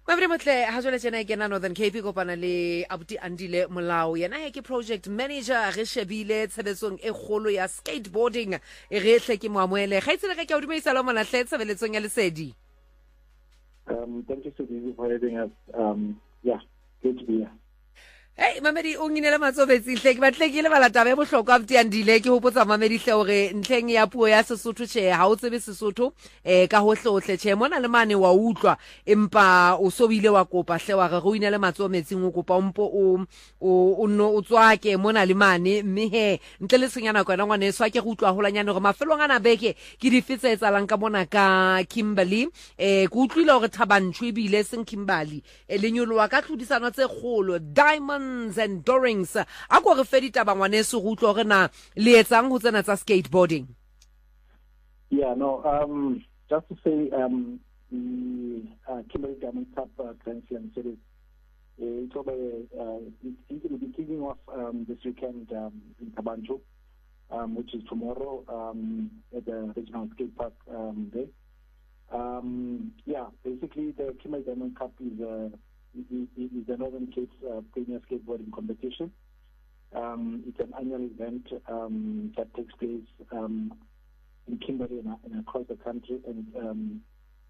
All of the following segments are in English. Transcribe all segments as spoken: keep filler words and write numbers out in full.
Mavri motle ha jole tsena ke na Northern Cape kopana le Abuti Andile Molao yena he ke project manager re shebile tshebetsong e kgolo ya skateboarding e re hle ke moamoele ga itsele ka ke o dumedisa lo mona hle tshebeletsong ya lesedi. Um thank you so much for having us. Um yeah, good to be here. Hey Mamedi o nginela matsobetsi hle ke batle ke le balata ba bohlokwa Abuti Andile ke hopotsa Mamedi hle hore ntleng ya puo ya Sesotho che ha o tsebe Sesotho eh ka hohle hohle che mona le mane wa utlwa empa o so bile wa kopa hle wa re go inele matsometsing o kopa mpo o o no o tswake mona le mane mme he ntle le senyana kwa ngwane swa ke go utlwa holanyane gore mafelong ana beke ke di fetsetsa lang ka mona ka Kimberley eh go utlwile gore Thabanchu bile seng Kimberley e lenyolwa ka tlhodisano tse kgolo Diamond and Dorings a go re fedita bangwaneso go utlwa gore na le etsang ho tsena tsa skateboarding. Yeah, no, um just to say um the uh, Kimberley Diamond Cup uh, Grand Slam series uh, it's over uh, it's going to be kicking off um this weekend um, in Thabanchu, um which is tomorrow um at the regional skate park um there. Um yeah, basically the Kimberley Diamond Cup is uh is the Northern Cape's uh, premier skateboarding competition. Um, it's an annual event um, that takes place um, in Kimberley and, and across the country. And um,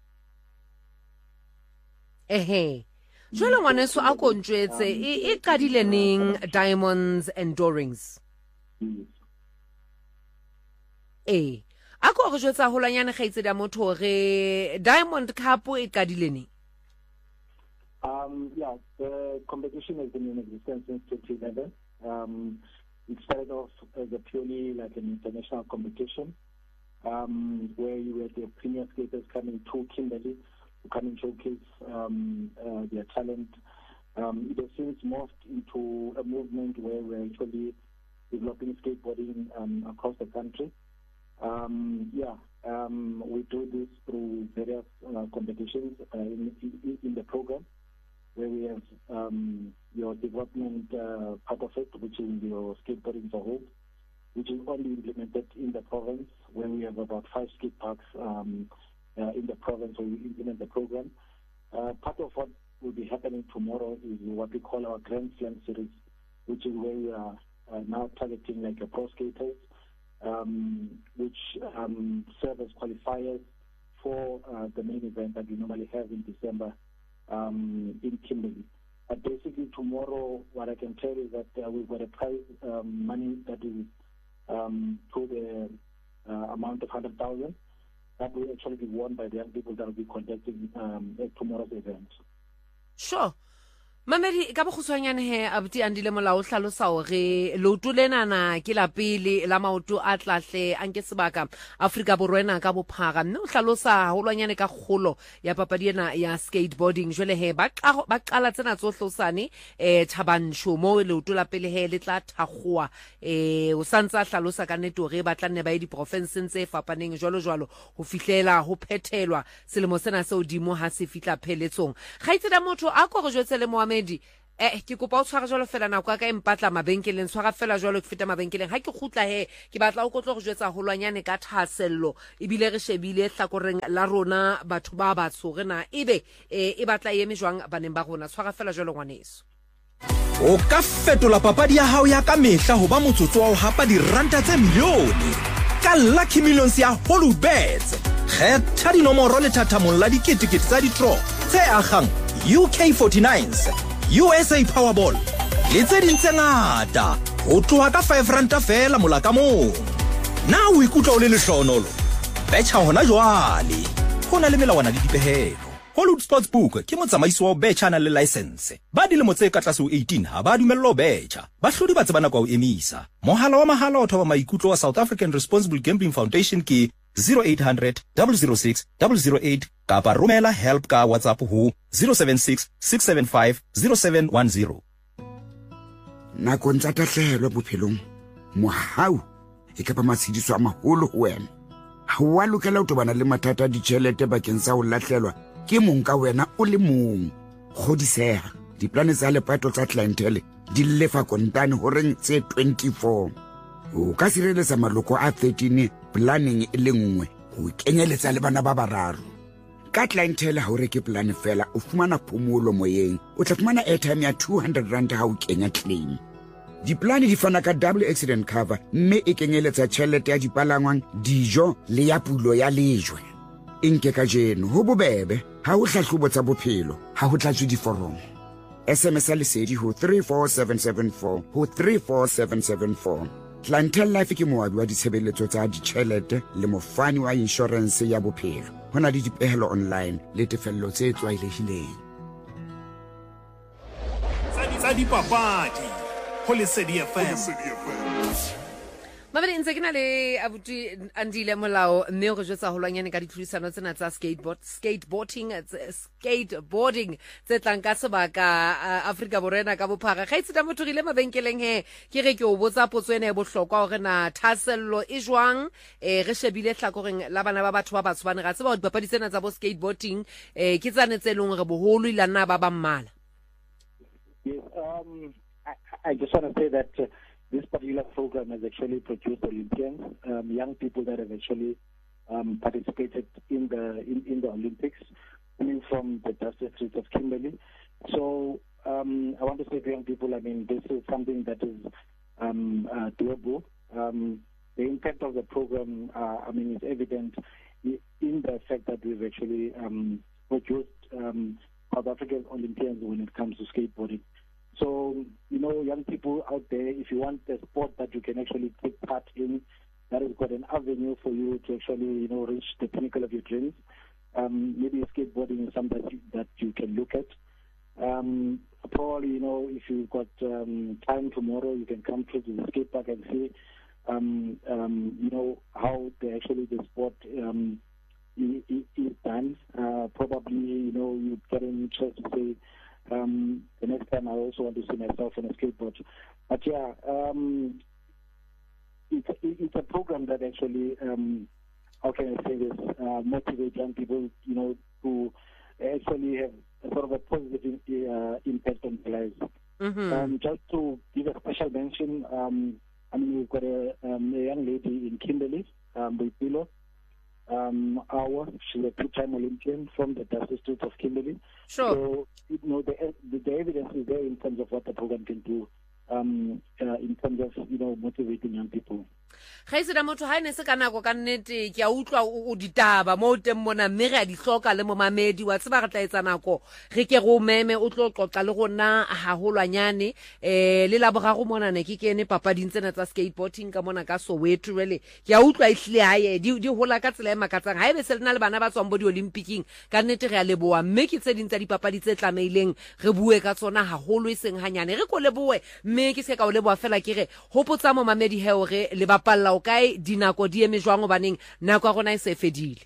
ehe, jwale ngwaneso a ko ntjwetse e e qadile neng Diamonds and Dorings. Yes. Eh, a ko re jwetsa holanyane gaitse da motho re Diamond Cup e qadile neng? Um, yeah, the competition has been in existence since twenty eleven. Um, it started off as a purely like an international competition, um, where you had the premier skaters coming to Kimberley to come and showcase um, uh, their talent. Um, it has since morphed into a movement where we're actually developing skateboarding um, across the country. Um, yeah, um, we do this through various uh, competitions uh, in, in, in the program, where we have um, your development uh, part of it, which is your skateboarding for whole, which is only implemented in the province, where we have about five skate parks um, uh, in the province where we implement the program. Uh, part of what will be happening tomorrow is what we call our Grand Slam series, which is where we are uh, now targeting like a pro skaters, um, which um, serve as qualifiers for uh, the main event that we normally have in December Um, in Kimberley. But basically tomorrow, what I can tell you is that uh, we've got a prize um, money that is um, to the uh, amount of one hundred thousand that will actually be won by the young people that will be conducting um, at tomorrow's event. Sure. Mamedi ka boguswanyane he Abuti Andile Molao hlalosa hore loto lenana ke la pele la maoto a tlahle anke sebaka Afrika Borwena ka bophara mme o hlalosa holwanyane ka kgolo ya papadi ena ya skateboarding jwele he ba ba qala tsena tsohlosane eh Thabanchu mo loto la pele he le tla thakgoa eh o santsa hlalosa ka neto re ba tlanne ba di provinces tse fapaneng jwalo jwalo ho fihlela ho phethelwa selemo sena se odimo ha se fitla pheletsong ga itse da motho a go re jwetse le Mohammed eh ke kopa o tshwara jwalo fela na kwa ka empatla mabenkeleng tshwara fela jwalo ke feta mabenkeleng ha ke khutla he ke batla o kotlo go jwetsa holwanyane ka thasello ebile re shebile hlakoreng la rona batho ba ba tsore na ebe e batla yeme jwang baneng ba rona tshwara fela jwalo ngwaneso o ka fetola papadi ya hao ya ka mehla ho ba motsotso wa ho hapa diranta tse milione ka Lucky Millions ya Hollywoodbets kgetha dinomoro le thathamong la diketekete tsa di-draw tse agang U K forty-nines, U S A Powerball, le tse ding tse ngata ho tloha ka five ranta fela mola ka mong. Na o ikutla o le lehlohonolo betcha hona jwale ho na le melawana le dipehelo. Hollywood Sportsbook ke motsamaisi wa betcha na le license ba dilemo tse ka tlase ho eighteen ha ba dumellwa betcha ba hlodi ba tsebana kwa o emisa. Mohala wa mahala o thoba maikutlo wa South African Responsible Gambling Foundation ke zero eight hundred, zero zero six, zero zero eight kapa romela help ka WhatsApp ho zero seven six, six seven five, zero seven one zero. Nako ntsa tahlehelo bophelong mohau e ka ba matshidiso a maholo ho wena ha wa lokela ho tobana le mathata a ditjhelete bakeng sa ho lahlelwa ke mong ka wena o le mong godiseha diplane tsa lepato tsa clientele di lefa kontane ho reng tse twenty-four o ka sireletsa maloko a thirteen planning e le nngwe ho kenyeletsa le bana ba bararo ka clientele ha o reke plan fela o fumana phomolo moyeng o tla fumana airtime ya two hundred rand ha o kenya claim. Diplane di fana ka double accident cover mme e kenyeletsa tjhelete ya dipalangwang, dijo le ya pulo ya lejwe. Inke ka jeno ho bobebe ha o hlahlobo tsa bophelo ha ho tlatswe diforomo. S M S lesedi ho three four seven seven four ho three four seven seven four. Clientele Life ke moabi wa ditshebeletso tsa ditjhelete le mofani wa insurance ya bophelo. Hona le dipehelo online le tefello tse tlwaelehileng. Tsa dipapadi ho Lesedi F M. Mabedi ntse ke na le abuti Andile Molao mme go jwetsa ho lwanyane ka ditlhodisano tsena tsa skateboard skateboarding skateboarding tse tlang ka sebaka Afrika Borwa ka bophara ga itse da motho rile mabenkeleng he ke re ke o botsa potso ene e bohlokwa hore na thasello e jwang e re shebile hlakoreng la bana ba batho ba batsho bana ga tseba ho dipapadi tsena tsa bo skateboarding e ke tsane tse leng hore boholo ilana ba ba mmala. Yes, um I, I just want to say that uh, this particular program has actually produced Olympians, um, young people that have actually um, participated in the in, in the Olympics, coming from the Dusty Streets of Kimberley. So um, I want to say to young people, I mean, this is something that is um, uh, doable. Um, the impact of the program, uh, I mean, is evident in the fact that we've actually um, produced um, South African Olympians when it comes to skateboarding. So, you know, young people out there, if you want a sport that you can actually take part in, that has got an avenue for you to actually, you know, reach the pinnacle of your dreams. Um, maybe skateboarding is something that you, that you can look at. Um, probably, you know, if you've got um, time tomorrow, you can come to the skate park and see, um, um, you know, how the, actually the sport um, is, is done. Uh, probably, you know, you get an interest to say, Um, the next time I also want to see myself on a skateboard. But yeah, um, it's, it's a program that actually, um, how can I say this, uh, motivate young people, you know, to actually have a sort of a positive uh, impact on their lives. Mm-hmm. Um, just to give a special mention, um, I mean, we've got a, um, a young lady in Kimberley, um, Boipilo. Um, our, she's a two-time Olympian from the Dusty Streets of Kimberley. Sure. So, you know, the, the, the evidence is there in terms of what the program can do, um, uh, in terms of, you know, motivating young people. ga ise da motho ha ene se ka nako ka nnete ke a utlwa o ditaba mo teng mona mme re a di hloka le mo mamedi wa tseba re tla etsa nako re ke go meme o tlo qoqa le gona haholwanyane eh le la bogago mona ne ke kene papading tsena tsa skateboarding ka mona ka Soweto rele ke a utlwa ihlile hae di di hola ka tsela e makatsang ha ebe se lena le bana ba tswang bo di Olympicing ka nnete re a leboa mme ke tse ding tsa dipapadi tse tlameileng re bue ka tsona haholo iseng hanyane re ko leboe mme ke se ka o leboa fela ke re hopotsa mo mamedi he hore le bapalla o kae dinako di eme jwang o baneng nako a gona e se fedile.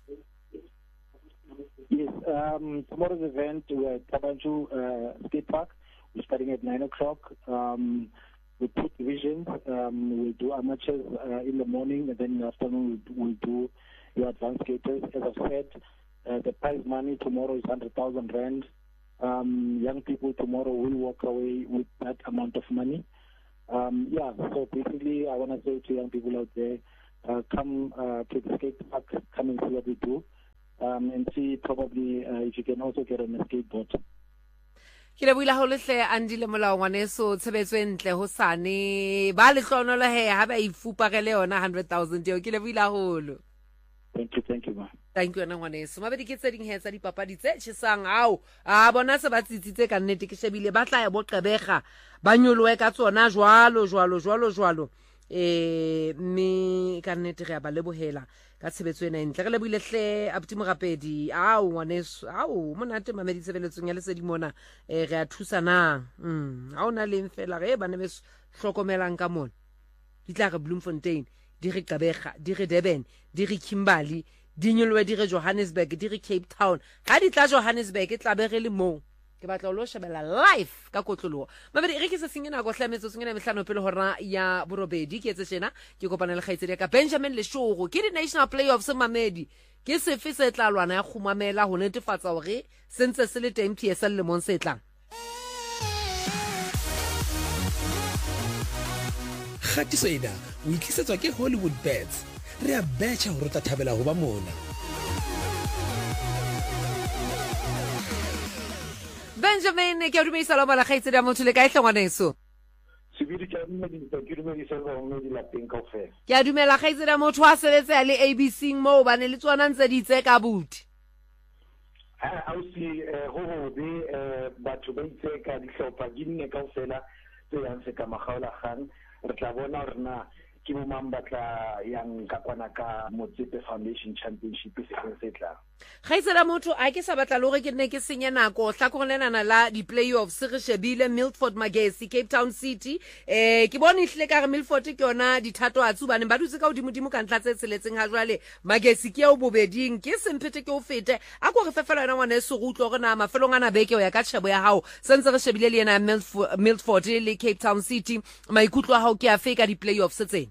Yes, um, tomorrow's event we're at Tabanchu uh, Skate Park. We're starting at nine o'clock. Um, with two divisions. Um, we'll do amateurs uh, in the morning, and then in the afternoon we'll, we'll do your advanced skaters. As I've said, uh, the prize money tomorrow is one hundred thousand rand. Um, young people tomorrow will walk away with that amount of money. Um, yeah, so basically I want to say to young people out there, uh, come uh, to the skate park, come and see what we do, um, and see probably uh, if you can also get on a skateboard. Ke le buile hole hle Andile Molao ngwaneso tshebetso e ntle ho sane ba le hlonolo he ha ba ifupagele yona one hundred thousand yo ke le buile hole. Thank you, thank you ma. Thank you na ngwaneso mabedi ke tse ding he tsa dipapadi tse tshesang ao a bona se ba tsitsitse ka nnete ke shebile ba tla ya bo qebega ba nyoloe ka tsona jwalo jwalo jwalo jwalo eh me ka nnete re ba lebohela ka tshebetso ena entle re le buile hle abuti mogapedi ao ngwaneso ao monate mamedi tsebeletsong ya Lesedi mona eh re a thusana mm ha ona le mfela re bana be hlokomelang ka mona di tla re Bloemfontein di re Gqeberha di re Durban di re Kimberley di nyolwe di re Johannesburg di re Cape Town ga di tla Johannesburg e tla be re le mo ke batla lo shebela live ka kotlolo mabedi re ke se sengena go hlametso sengena mehlano pele hora ya borobedi ke etse tsena ke kopana le khaitsedi ka Benjamin Leshogo ke di national playoffs mamedi ke sefe se tla lwana ya khumamela ho netefatsa hore sentse se le teng P S L le mon se tlang Khatiso ena o itlisetswa ke Hollywood Bets re a betcha hore tla thabela ho ba mona Benjamin ke a dumedisa la mala kgaitsedi ya motho le kae hle ngwaneso Sebedi ka dumedisa ke dumedisa ba mo di lapeng kaofela ke a dumela kgaitsedi ya motho a sebetsa le A B C mo ba ne le tsona ntse di tse ka buti ha ausi ho ho be batho ba itse ka dihlopha di nne kaofela tse yang se ka magaola gang re tla bona rena ke mo mambatla yang ka kwana ka Motsepe Foundation Championship se se tla Kgaitsedi motho a ke sa batla le gore ke nne ke senya nako tla go lenana la di playoffs re shebile Milford Magesi Cape Town City eh ke bone ihle ka re Milford ke yona dithato a tsubane ba dutse ka hodimo ka ntla tse tseletseng ha jwale Magesi ke o bobeding ke sempete ke o fete a go re fefela yona ngwane se go utlo gore na mafelong ana beke o ya ka tshebo ya hao sentse re shebile le yena Milford le Cape Town City maikutlo a hao ke a fe ka di playoffs tsena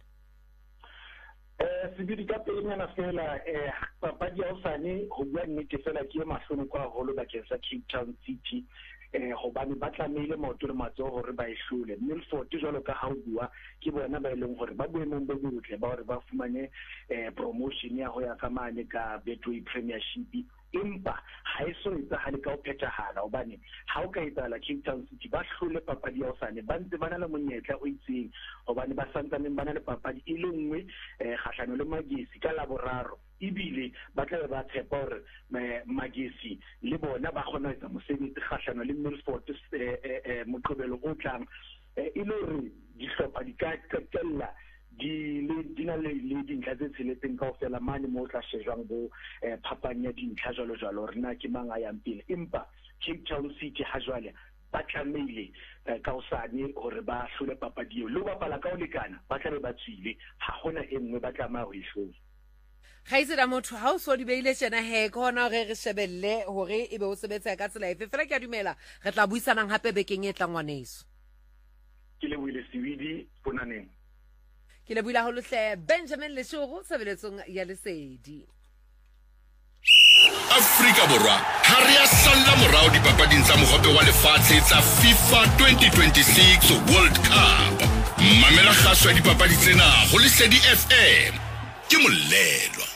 Eh sebedi ka pelenyana fela eh papadi ya osane ho bua nnete fela ke mahlomo kwa holo ba ke sa Cape Town City eh hobane ba tlamehile maoto le matsoho hore ba ihlole Milford jwalo ka ha o bua ke bona ba ileng hore ba boemong bo botle ba hore ba fumane eh promotion ya ho ya ka mane ka Betway Premiership empa ha iso itsa ha le ka o phethahala hobane ha o ka itala Cape Town City ba hlole papadi ya osane ba ntse bana le monyetla o itseng hobane ba santsane bana le papadi e le nngwe eh kgahlano le Magesi ka laboraro ibile ba tla ba tshepa hore Magesi le bona ba kgona ho etsa mosebetsi kgahlano le Milford eh moqobelo o tlang e le hore dihlopha di ka qetella di le dina le le dintlha tse tsheletseng kaofela mane mo tla shejwang bo phapang ya dintlha jalo jalo rena ke mang a yang pele empa Cape Town City ha jwale ba tlamehile ka osane hore ba hlole papadi eo le ba pala ka o lekana ba tla ba tswile ha hona e nngwe ba tlamaya ho ihlola Kgaitsedi motho ha o so di beile tsena he ka hona re re shebelle hore ebe o sebetsa ka tsela efe fela ke a dumela re tla buisanang hape bekeng e tlang ngwaneso ke le buile Sebedi bonaneng ke le buila ho lohle Benjamin Leshogo sebeletsong ya Lesedi Afrika Borwa ha re a salla morao dipapading tsa mohope wa lefatshe tsa FIFA twenty twenty-six World Cup mamela kgaso ya dipapadi tsena ho Lesedi F M ke molelwa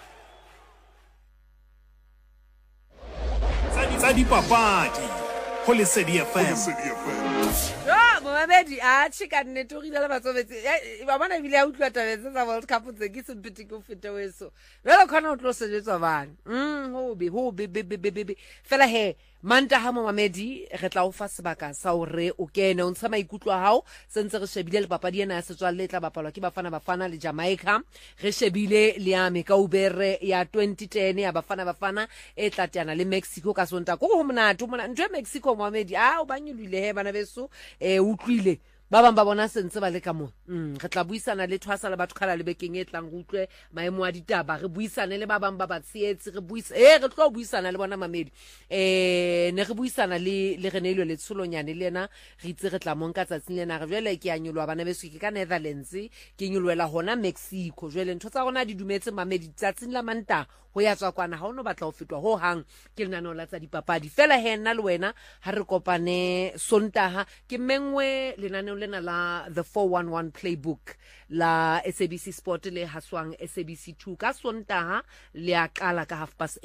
tsa dipapadi ho Lesedi F M Mohamedi a chika nnete o gile ba tsobetse ba bona bile a utlwa tabetse tsa World Cup tse ke se mpiti go fete weso jalo khona o tlo sejetswa bana mm ho be ho be be be be fela he manta ha Mohamedi re tla o fa sebaka sa hore o kene o ntsha maikutlo a hao sentse re shebile le papadi ena ya setswalle tla bapalwa ke bafana bafana le Jamaica re shebile le ya Mekaubere ya twenty ten ya bafana bafana e tlatana le Mexico ka sonta go go monate mona ntwe Mexico Mohamedi a o banyulile he bana beso e utlwile ba bang ba bona sentse ba le ka mo mm re tla buisana le thwasa le batho khala le bekeng e tlang go utlwe maemo a ditaba re buisane le ba bang ba batsietsi re buisa eh re tlo buisana le bona Mamedi eh ne re buisana le le Renelo le Tsholonyane le yena re itse re tla monka tsatsing lena re jwele ke a nyolwa bana beso ke ka Netherlands ke nyolwela hona Mexico jwele ntho tsa rona di dumetse Mamedi tsatsing la Manta ho ya tswa kwana ha ono batla ho fetwa ho hang ke lenano la tsa dipapadi fela he nna le wena ha re kopane Sontaha ke mengwe lenano lena la the four one one playbook la S A B C Sport le haswang S A B C two ka Sontaha le a qala ka half past